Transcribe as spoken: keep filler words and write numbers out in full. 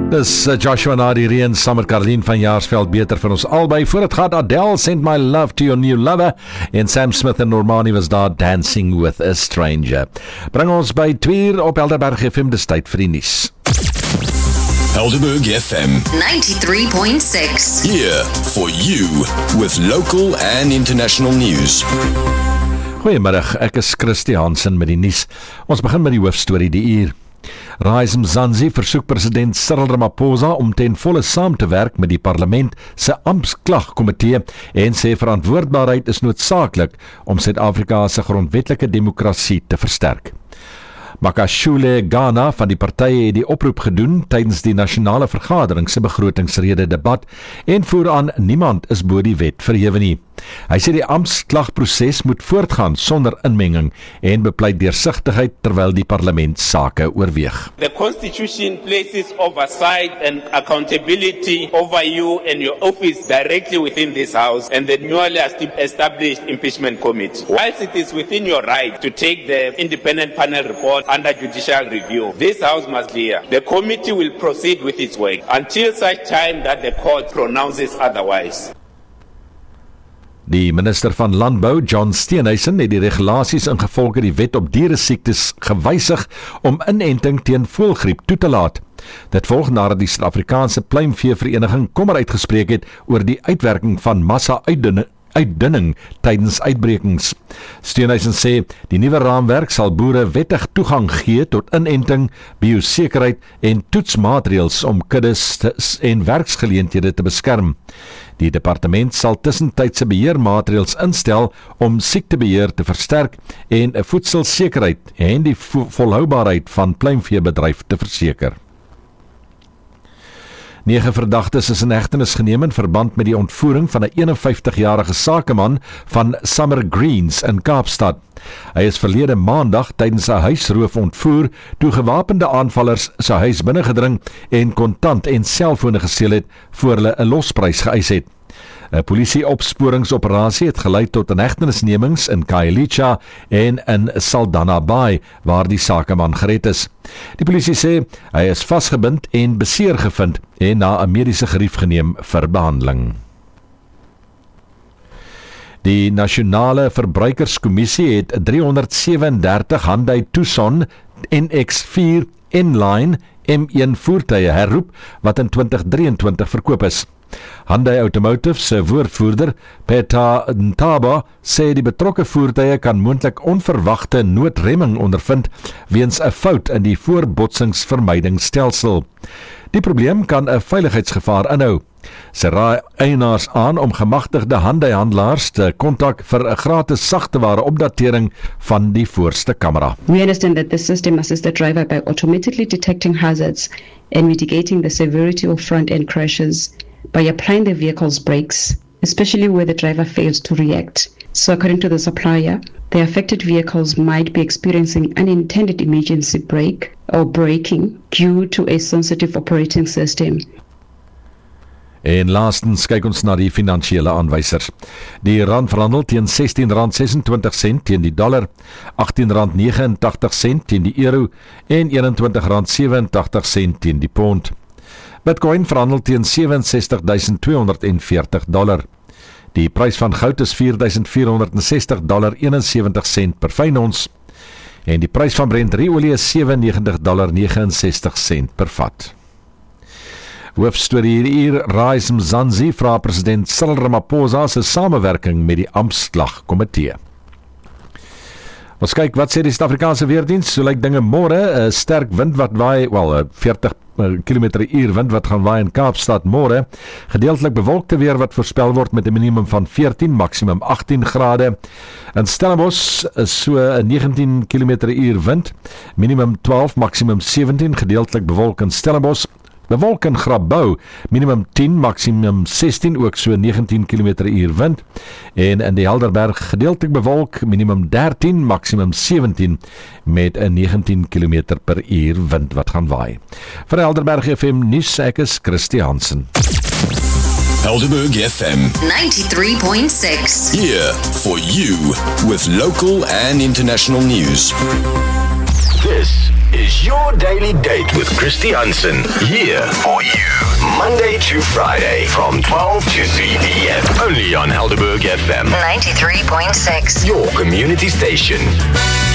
Dis Joshua Nadiri en Summer Caroline van Jaarsveld beter vir ons albei. Voor het gaat Adele, Send My Love to Your New Lover, en Sam Smith en Normani was daar Dancing with a Stranger. Bring ons by twee uur op Helderberg F M, dis tyd vir die nuus. Helderberg F M ninety-three point six. Here for you with local and international news. Goeiemiddag, ek is Christy Hansen met die nuus. Ons begin met die hoofstorie die uur. Rise Mzansi versoek president Cyril Ramaphosa om ten volle saam te werk met die parlement se amptklagkomitee en sê verantwoordbaarheid is noodsaaklik om Suid-Afrika se grondwetlike demokrasie te versterk. Makashule Ghana van die party het die oproep gedoen tydens die nasionale vergadering se begrotingsrede debat en voer aan niemand is bo die wet verhewe nie. Hy sê die amptklagproses moet voortgaan sonder inmenging en bepleit deursigtigheid terwyl die parlement sake oorweeg. The Constitution places oversight and accountability over you and your office directly within this House and the newly established impeachment committee. Whilst it is within your right to take the independent panel report under judicial review, this House must hear. The committee will proceed with its work until such time that the court pronounces otherwise. Die minister van Landbou, John Steenhuisen, het die regulasies ingevolge die wet op dieresiektes gewysig om inenting teen voëlgriep toe te laat. Dit volg nadat die Suid-Afrikaanse Pluimveevereniging kommer uitgespreek het oor die uitwerking van massa-uitdunning uitdunning tydens uitbrekings. Steenhuisen sê die nuwe raamwerk sal boere wettig toegang gee tot inenting, biosekerheid en toetsmaatreëls om kuddes en werksgeleenthede te beskerm. Die departement sal tussentydse beheermaatreëls instel om siektebeheer te versterk en 'n voedselsekerheid en die vo- volhoubaarheid van pluimveebedryf te verseker. Nege verdagtes is in hegtenis geneem in verband met die ontvoering van 'n eenenvyftigjarige sakeman van Summer Greens in Kaapstad. Hy is verlede maandag tydens 'n huisroof ontvoer toe gewapende aanvallers sy huis binnengedring en kontant en selfone gesteel het voor hulle 'n losprys geëis het. 'n Polisie-opsporingsoperasie het gelei tot inhegtenisnemings in Khayelitsha en in Saldanha Bay waar die sakeman gered is. Die polisie sê hy is vasgebind en beseer gevind en na 'n mediese gerief geneem vir behandeling. Die Nasionale Verbruikerskommissie het driehonderdsewendertig Hyundai Tucson N X vier N-Line M een voertuie herroep wat in twintig drieëntwintig verkoop is. Hyundai Automotive se woordvoerder, Peta Ntaba, sê die betrokke voertuie kan moontlik onverwagte noodremming ondervind weens 'n fout in die voorbotsingsvermydingsstelsel. Die probleem kan 'n veiligheidsgevaar inhou. Sy raai eienaars aan om gemagtigde Hyundai-handelaars te kontak vir 'n gratis sagteware opdatering van die voorste kamera. We understand that the system assists the driver by automatically detecting hazards and mitigating the severity of front-end crashes by applying the vehicle's brakes, especially where the driver fails to react. So according to the supplier, the affected vehicles might be experiencing unintended emergency brake or braking due to a sensitive operating system. En laastens kyk ons na die finansiële aanwysers. Die rand verhandel teen sestien rand sesentwintig sent teen die dollar, agttien rand negenentagtig sent teen die euro en eenentwintig rand sewenentagtig sent teen die pond. Bitcoin verhandel teen sewe en sestig duisend tweehonderd veertig dollar. Die prys van goud is vier duisend vierhonderd sestig dollar eenensewentig sent per fyn ons en die prys van Brent olie is sewennegentig dollar negenensestig sent per vat. Hoofstorie hier, Rise Mzansi vra president Cyril Ramaphosa se samewerking met die amptklagkomitee. Ons kyk wat sê die Suid-Afrikaanse weerdiens, so lyk dinge môre, 'n sterk wind wat waai, wel veertig kilometer per uur wind wat gaan waai in Kaapstad môre, gedeeltelik bewolkte weer wat voorspel word met 'n minimum van veertien, maksimum agttien grade. In Stellenbosch is so 'n negentien kilometer per uur wind, minimum twaalf, maksimum sewentien, gedeeltelik bewolk in Stellenbosch. Bewolk in Grabouw, minimum tien, maksimum sestien, ook so negentien kilometer per uur wind. En in die Helderberg gedeeltelik bewolk, minimum dertien, maksimum sewentien, met 'n negentien kilometer per uur wind wat gaan waai. Vir Helderberg F M nuus, ek is Christy Hansen. Helderberg F M ninety-three point six. Here for you with local and international news. This is your daily date with Christy Hansen. Here for you. Monday to Friday from twelve to three p.m. Only on Helderberg F M. ninety-three point six. Your community station.